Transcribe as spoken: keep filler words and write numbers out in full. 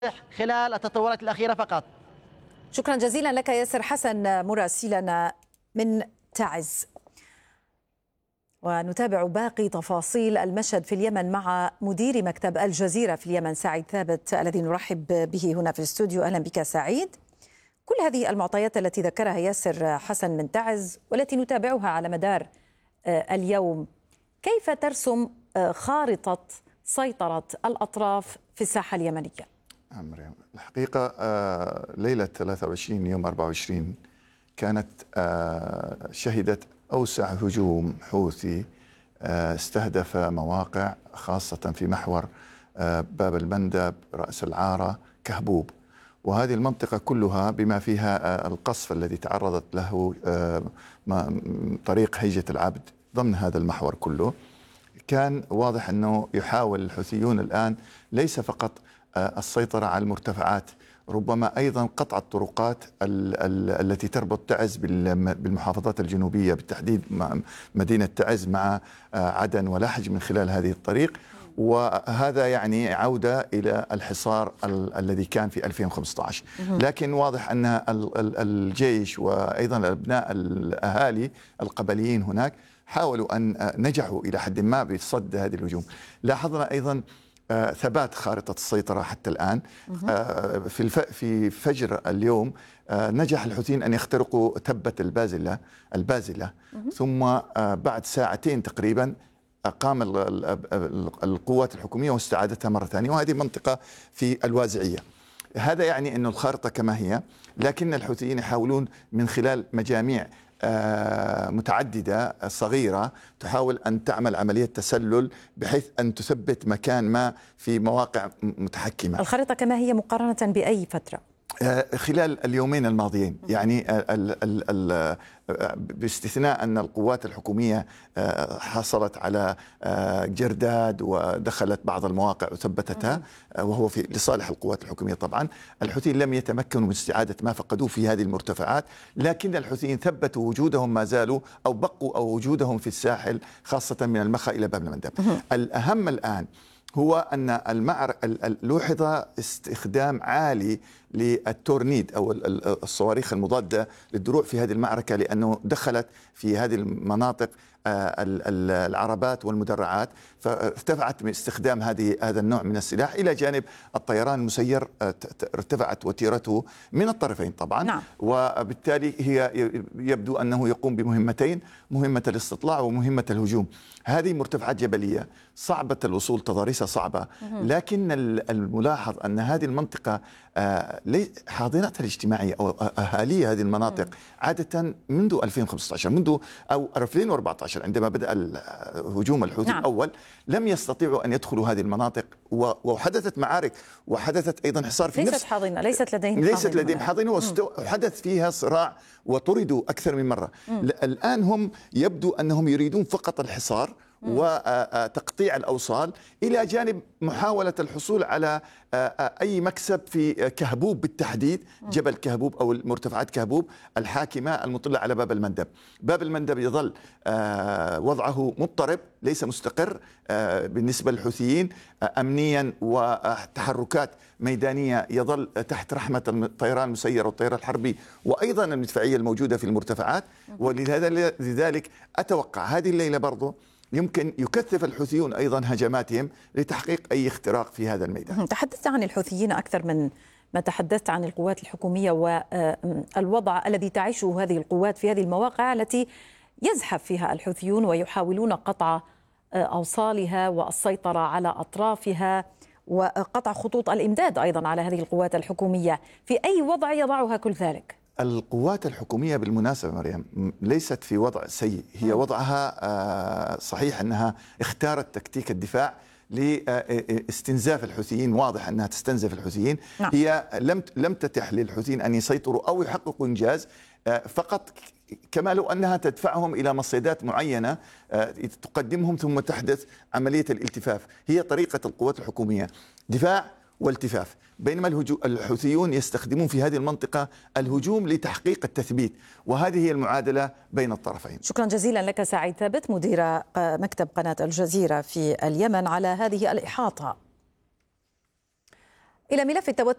خلال التطورات الأخيرة فقط. شكرا جزيلا لك ياسر حسن مراسلنا من تعز. ونتابع باقي تفاصيل المشهد في اليمن مع مدير مكتب الجزيرة في اليمن سعيد ثابت الذي نرحب به هنا في الاستوديو. أهلا بك سعيد. كل هذه المعطيات التي ذكرها ياسر حسن من تعز والتي نتابعها على مدار اليوم، كيف ترسم خارطة سيطرة الأطراف في الساحة اليمنية؟ مريم، الحقيقة ليلة ثلاثة وعشرين يوم أربعة وعشرين كانت شهدت أوسع هجوم حوثي استهدف مواقع خاصة في محور باب المندب، رأس العارة، كهبوب، وهذه المنطقة كلها بما فيها القصف الذي تعرضت له طريق هيجة العبد ضمن هذا المحور كله. كان واضح أنه يحاول الحوثيون الآن ليس فقط السيطرة على المرتفعات، ربما أيضا قطع الطرقات ال ال التي تربط تعز بالمحافظات الجنوبية، بالتحديد مدينة تعز مع عدن ولحج من خلال هذه الطريق، وهذا يعني عودة إلى الحصار ال الذي كان في ألفين وخمسة عشر. لكن واضح أن ال الجيش وأيضا أبناء الأهالي القبليين هناك حاولوا أن نجحوا إلى حد ما بصد هذه الهجوم. لاحظنا أيضا آه ثبات خارطة السيطرة حتى الآن. آه في الف... في فجر اليوم آه نجح الحوثيين أن يخترقوا تبة البازلة البازلة ثم آه بعد ساعتين تقريبا قام ال... ال... القوات الحكومية واستعادتها مرة ثانية، وهذه منطقة في الوازعية. هذا يعني أن الخارطة كما هي، لكن الحوثيين يحاولون من خلال مجاميع متعددة صغيرة تحاول أن تعمل عملية تسلل بحيث أن تثبت مكان ما في مواقع متحكمة. الخريطة كما هي مقارنة بأي فترة؟ خلال اليومين الماضيين، يعني ال ال ال باستثناء أن القوات الحكومية حصلت على جرداد ودخلت بعض المواقع وثبتتها وهو في لصالح القوات الحكومية. طبعا الحوثيين لم يتمكنوا من استعادة ما فقدوه في هذه المرتفعات، لكن الحوثيين ثبتوا وجودهم ما زالوا أو بقوا أو وجودهم في الساحل خاصة من المخا إلى باب المندب. الأهم الآن هو أن المعر لوحظ استخدام عالي للتورنيد أو الصواريخ المضادة للدروع في هذه المعركة، لأنه دخلت في هذه المناطق العربات والمدرعات، فارتفعت من استخدام هذه هذا النوع من السلاح إلى جانب الطيران المسير، ارتفعت وتيرته من الطرفين طبعا. نعم. وبالتالي هي يبدو أنه يقوم بمهمتين، مهمة الاستطلاع ومهمة الهجوم. هذه مرتفعات جبلية صعبة الوصول، تضاريسها صعبة، لكن الملاحظ أن هذه المنطقة حاضنتها الاجتماعية أو أهالي هذه المناطق عادة منذ ألفين وخمسة عشر منذ أو ألفين وأربعة عشر عندما بدأ الهجوم الحوثي. نعم. الأول لم يستطيعوا أن يدخلوا هذه المناطق، وحدثت معارك وحدثت أيضا حصار في ليست نفس حاضنة ليست لديهم ليست لديهم حاضنة وحدث فيها صراع وطردوا أكثر من مرة. مم. الآن هم يبدو أنهم يريدون فقط الحصار وتقطيع الأوصال إلى جانب محاولة الحصول على أي مكسب في كهبوب بالتحديد، جبل كهبوب أو مرتفعات كهبوب الحاكمة المطلة على باب المندب. باب المندب يظل وضعه مضطرب ليس مستقر بالنسبة للحوثيين أمنيا، وتحركات ميدانية يظل تحت رحمة الطيران المسير والطيران الحربي وأيضا المدفعية الموجودة في المرتفعات. ولذلك أتوقع هذه الليلة برضو يمكن يكثف الحوثيون أيضا هجماتهم لتحقيق أي اختراق في هذا الميدان. تحدثت عن الحوثيين أكثر من ما تحدثت عن القوات الحكومية والوضع الذي تعيشه هذه القوات في هذه المواقع التي يزحف فيها الحوثيون ويحاولون قطع أوصالها والسيطرة على أطرافها وقطع خطوط الإمداد أيضا على هذه القوات الحكومية. في أي وضع يضعها كل ذلك؟ القوات الحكومية بالمناسبة مريم ليست في وضع سيء، هي وضعها صحيح أنها اختارت تكتيك الدفاع لاستنزاف الحوثيين، واضح أنها تستنزف الحوثيين. نعم. هي لم لم تتح للحوثيين أن يسيطروا أو يحققوا إنجاز، فقط كما لو أنها تدفعهم إلى مصيدات معينة تقدمهم ثم تحدث عملية الالتفاف. هي طريقة القوات الحكومية دفاع والتفاف، بينما الحوثيون يستخدمون في هذه المنطقة الهجوم لتحقيق التثبيت، وهذه هي المعادلة بين الطرفين. شكرا جزيلا لك سعيد ثابت مدير مكتب قناة الجزيرة في اليمن على هذه الإحاطة. إلى ملف التوتر